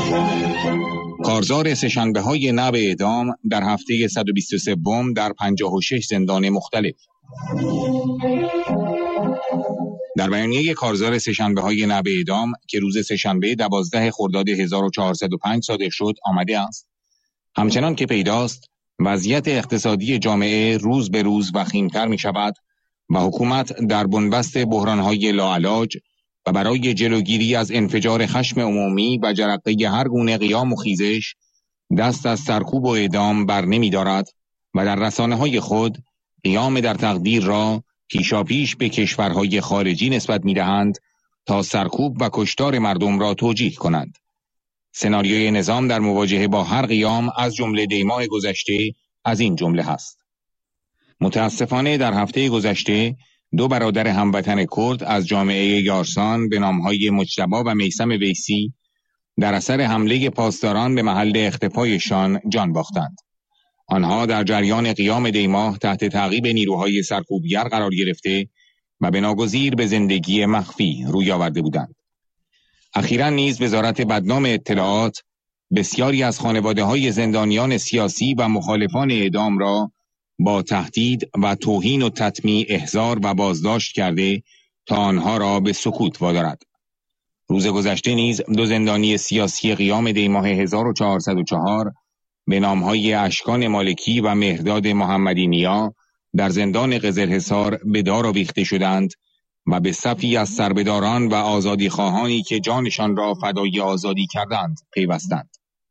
کارزار سه‌شنبه‌های نب اعدام در هفته 123 در 56 زندان مختلف. در بیانیه کارزار سه‌شنبه‌های نب اعدام که روز سه‌شنبه 12 خرداد 1405 صادر شد آمده است: همچنان که پیداست وضعیت اقتصادی جامعه روز به روز وخیم‌تر می‌شود و حکومت در بنبست بحران‌های لاعلاج و برای جلوگیری از انفجار خشم عمومی و جرقه هر گونه قیام و خیزش دست از سرکوب و اعدام بر نمی دارد و در رسانه‌های خود قیام در تقدیر را پیشاپیش به کشورهای خارجی نسبت می دهند تا سرکوب و کشتار مردم را توجیه کنند. سناریوی نظام در مواجهه با هر قیام از جمله دیماه گذشته از این جمله هست. متاسفانه در هفته گذشته 2 برادر هموطن کرد از جامعه یارسان به نامهای مجتبی و میثم ویسی در اثر حمله پاسداران به محل اختفایشان جان باختند. آنها در جریان قیام دیماه تحت تعقیب نیروهای سرکوبگر قرار گرفته و بناگزیر به زندگی مخفی روی آورده بودند. اخیراً نیز وزارت بدنام اطلاعات بسیاری از خانواده‌های زندانیان سیاسی و مخالفان اعدام را با تهدید و توهین و تطمیع احضار و بازداشت کرده تا آنها را به سکوت وادارد. روز گذشته نیز 2 زندانی سیاسی قیام دیماه 1404 به نامهای اشکان مالکی و مهرداد محمدی نیا در زندان قزلحصار به دار آویخته شدند و به صفی از سربداران و آزادی خواهانی که جانشان را فدای آزادی کردند پیوستند.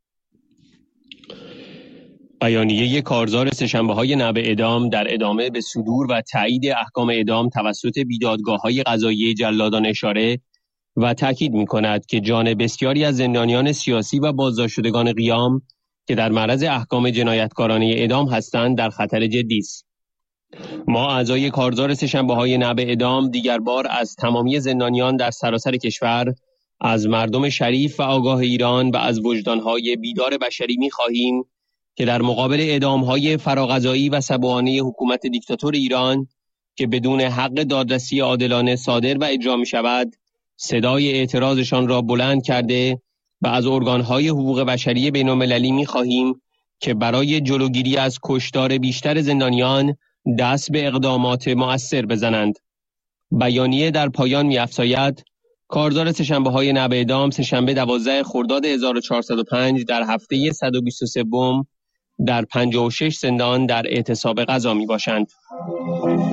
بیانیه کارزار سه‌شنبه‌های نب اعدام در ادامه به صدور و تایید احکام اعدام توسط بیدادگاه‌های قضایی جلادان اشاره و تاکید می‌کند که جان بسیاری از زندانیان سیاسی و بازداشت شدگان قیام که در معرض احکام جنایتکارانه اعدام هستند در خطر جدی است. ما اعضای کارزار سه‌شنبه‌های نب اعدام دیگر بار از تمامی زندانیان در سراسر کشور، از مردم شریف و آگاه ایران و از وجدان‌های بیدار بشری می‌خواهیم که در مقابل اعدام‌های فراقضایی و سبوانه حکومت دیکتاتور ایران که بدون حق دادرسی عادلانه صادر و اجرا می‌شود، صدای اعتراضشان را بلند کرده و از ارگان‌های حقوق بشری بین‌المللی می‌خواهیم که برای جلوگیری از کشتار بیشتر زندانیان دست به اقدامات مؤثر بزنند. بیانیه در پایان می‌افزاید: کارزار سه‌شنبه‌های نب اعدام سه‌شنبه 12 خرداد 1405 در هفته 123 در 56 زندان در اعتصاب قضا می‌باشند.